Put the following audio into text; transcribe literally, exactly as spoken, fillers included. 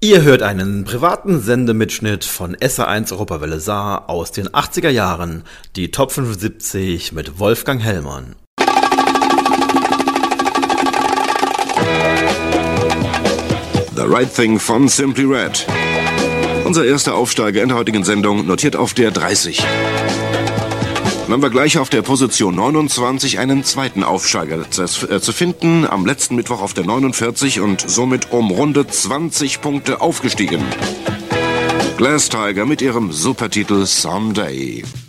Ihr hört einen privaten Sendemitschnitt von S R eins Europawelle Saar aus den achtziger Jahren, die Top fünfundsiebzig mit Wolfgang Hellmann. The Right Thing von Simply Red. Unser erster Aufsteiger in der heutigen Sendung, notiert auf der dreißig. Dann haben wir gleich auf der Position neunundzwanzig einen zweiten Aufsteiger zu finden, am letzten Mittwoch auf der neunundvierzig und somit um runde zwanzig Punkte aufgestiegen. Glass Tiger mit ihrem Supertitel Someday.